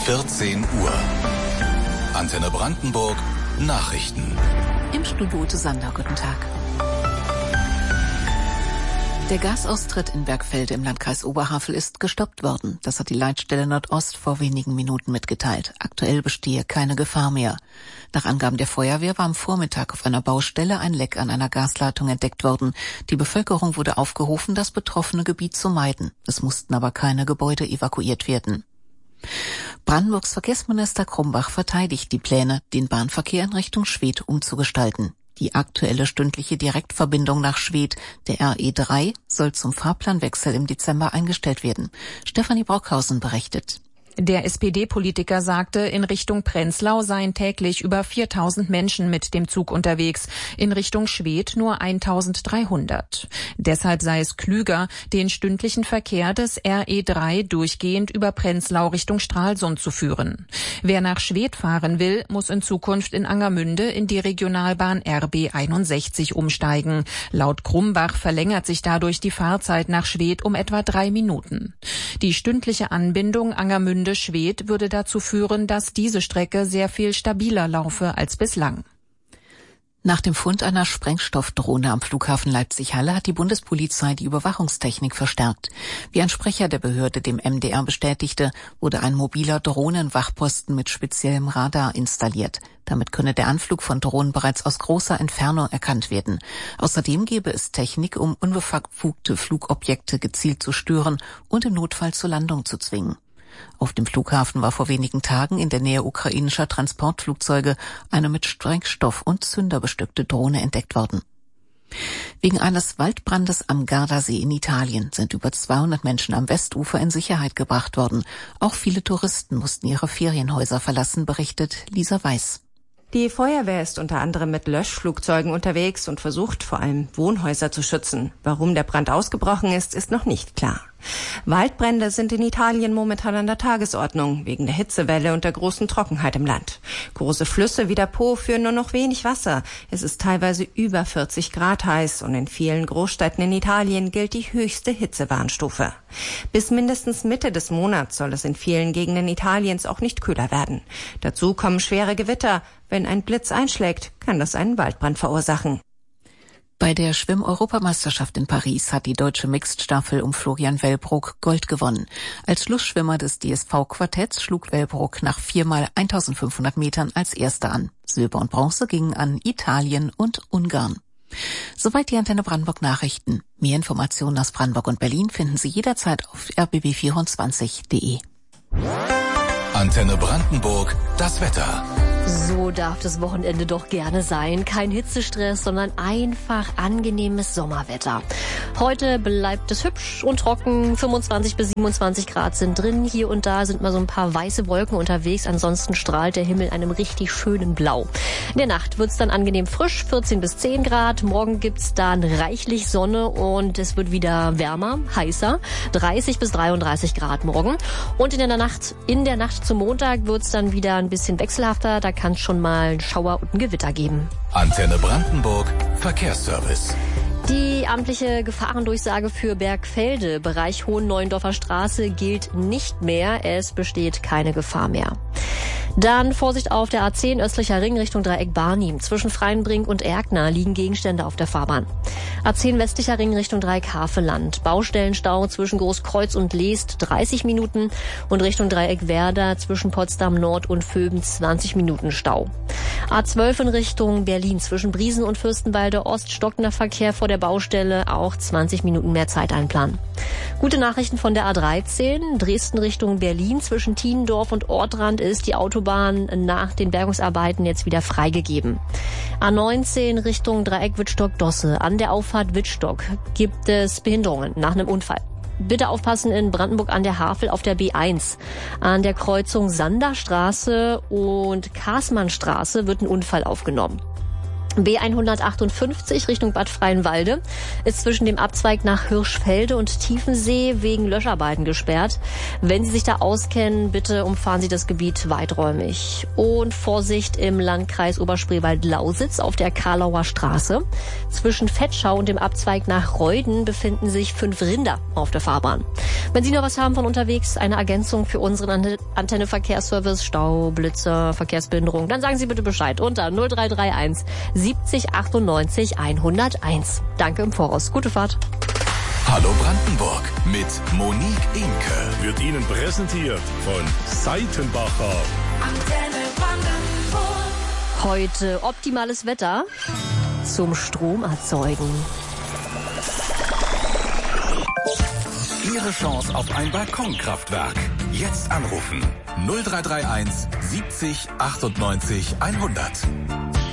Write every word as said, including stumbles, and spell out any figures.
vierzehn Uhr. Antenne Brandenburg, Nachrichten. Im Studio Ute Sander, guten Tag. Der Gasaustritt in Bergfelde im Landkreis Oberhavel ist gestoppt worden. Das hat die Leitstelle Nordost vor wenigen Minuten mitgeteilt. Aktuell bestehe keine Gefahr mehr. Nach Angaben der Feuerwehr war am Vormittag auf einer Baustelle ein Leck an einer Gasleitung entdeckt worden. Die Bevölkerung wurde aufgerufen, das betroffene Gebiet zu meiden. Es mussten aber keine Gebäude evakuiert werden. Brandenburgs Verkehrsminister Krumbach verteidigt die Pläne, den Bahnverkehr in Richtung Schwedt umzugestalten. Die aktuelle stündliche Direktverbindung nach Schwedt, der R E drei, soll zum Fahrplanwechsel im Dezember eingestellt werden. Stefanie Brockhausen berichtet. Der S P D-Politiker sagte, in Richtung Prenzlau seien täglich über viertausend Menschen mit dem Zug unterwegs, in Richtung Schwedt nur eintausenddreihundert. Deshalb sei es klüger, den stündlichen Verkehr des R E drei durchgehend über Prenzlau Richtung Stralsund zu führen. Wer nach Schwedt fahren will, muss in Zukunft in Angermünde in die Regionalbahn R B einundsechzig umsteigen. Laut Krumbach verlängert sich dadurch die Fahrzeit nach Schwedt um etwa drei Minuten. Die stündliche Anbindung Angermünde Schwedt würde dazu führen, dass diese Strecke sehr viel stabiler laufe als bislang. Nach dem Fund einer Sprengstoffdrohne am Flughafen Leipzig-Halle hat die Bundespolizei die Überwachungstechnik verstärkt. Wie ein Sprecher der Behörde dem M D R bestätigte, wurde ein mobiler Drohnenwachposten mit speziellem Radar installiert. Damit könne der Anflug von Drohnen bereits aus großer Entfernung erkannt werden. Außerdem gäbe es Technik, um unbefugte Flugobjekte gezielt zu stören und im Notfall zur Landung zu zwingen. Auf dem Flughafen war vor wenigen Tagen in der Nähe ukrainischer Transportflugzeuge eine mit Sprengstoff und Zünder bestückte Drohne entdeckt worden. Wegen eines Waldbrandes am Gardasee in Italien sind über zweihundert Menschen am Westufer in Sicherheit gebracht worden. Auch viele Touristen mussten ihre Ferienhäuser verlassen, berichtet Lisa Weiß. Die Feuerwehr ist unter anderem mit Löschflugzeugen unterwegs und versucht vor allem Wohnhäuser zu schützen. Warum der Brand ausgebrochen ist, ist noch nicht klar. Waldbrände sind in Italien momentan an der Tagesordnung, wegen der Hitzewelle und der großen Trockenheit im Land. Große Flüsse wie der Po führen nur noch wenig Wasser. Es ist teilweise über vierzig Grad heiß und in vielen Großstädten in Italien gilt die höchste Hitzewarnstufe. Bis mindestens Mitte des Monats soll es in vielen Gegenden Italiens auch nicht kühler werden. Dazu kommen schwere Gewitter. Wenn ein Blitz einschlägt, kann das einen Waldbrand verursachen. Bei der Schwimm-Europameisterschaft in Paris hat die deutsche Mixed-Staffel um Florian Wellbrock Gold gewonnen. Als Schlussschwimmer des D S V-Quartetts schlug Wellbrock nach viermal eintausendfünfhundert Metern als Erster an. Silber und Bronze gingen an Italien und Ungarn. Soweit die Antenne Brandenburg Nachrichten. Mehr Informationen aus Brandenburg und Berlin finden Sie jederzeit auf r b b vierundzwanzig punkt d e. Antenne Brandenburg, das Wetter. So darf das Wochenende doch gerne sein. Kein Hitzestress, sondern einfach angenehmes Sommerwetter. Heute bleibt es hübsch und trocken. fünfundzwanzig bis siebenundzwanzig Grad sind drin. Hier und da sind mal so ein paar weiße Wolken unterwegs. Ansonsten strahlt der Himmel einem richtig schönen Blau. In der Nacht wird's dann angenehm frisch, vierzehn bis zehn Grad. Morgen gibt's dann reichlich Sonne und es wird wieder wärmer, heißer. dreißig bis dreiunddreißig Grad morgen. Und in der Nacht, in der Nacht zum Montag wird's dann wieder ein bisschen wechselhafter. Da kann es schon mal einen Schauer und ein Gewitter geben. Antenne Brandenburg, Verkehrsservice. Die amtliche Gefahrendurchsage für Bergfelde, Bereich Hohenneuendorfer Straße, gilt nicht mehr. Es besteht keine Gefahr mehr. Dann Vorsicht auf der A zehn östlicher Ring Richtung Dreieck Barnim. Zwischen Freienbrink und Erkner liegen Gegenstände auf der Fahrbahn. A zehn westlicher Ring Richtung Dreieck Haveland. Baustellenstau zwischen Großkreuz und Leest dreißig Minuten und Richtung Dreieck Werder zwischen Potsdam Nord und Vöben zwanzig Minuten Stau. A zwölf in Richtung Berlin zwischen Briesen und Fürstenwalde Ost stockender Verkehr vor der Baustelle, auch zwanzig Minuten mehr Zeit einplanen. Gute Nachrichten von der A dreizehn. Dresden Richtung Berlin zwischen Tiendorf und Ortrand ist die Autobahn nach den Bergungsarbeiten jetzt wieder freigegeben. A neunzehn Richtung Dreieck Wittstock-Dosse. An der Auffahrt Wittstock gibt es Behinderungen nach einem Unfall. Bitte aufpassen in Brandenburg an der Havel auf der B eins. An der Kreuzung Sanderstraße und Kaßmannstraße wird ein Unfall aufgenommen. B hundertachtundfünfzig Richtung Bad Freienwalde ist zwischen dem Abzweig nach Hirschfelde und Tiefensee wegen Löscharbeiten gesperrt. Wenn Sie sich da auskennen, bitte umfahren Sie das Gebiet weiträumig. Und Vorsicht im Landkreis Oberspreewald-Lausitz auf der Karlauer Straße. Zwischen Vetschau und dem Abzweig nach Reuden befinden sich fünf Rinder auf der Fahrbahn. Wenn Sie noch was haben von unterwegs, eine Ergänzung für unseren Antenne-Verkehrsservice, Stau, Blitzer, Verkehrsbehinderung, dann sagen Sie bitte Bescheid unter null drei drei eins siebzig achtundneunzig hunderteins. Danke im Voraus. Gute Fahrt. Hallo Brandenburg mit Monique Imke. Wird Ihnen präsentiert von Seitenbacher. Antenne Brandenburg. Heute optimales Wetter zum Strom erzeugen. Ihre Chance auf ein Balkonkraftwerk. Jetzt anrufen. null drei drei eins siebzig achtundneunzig hundert.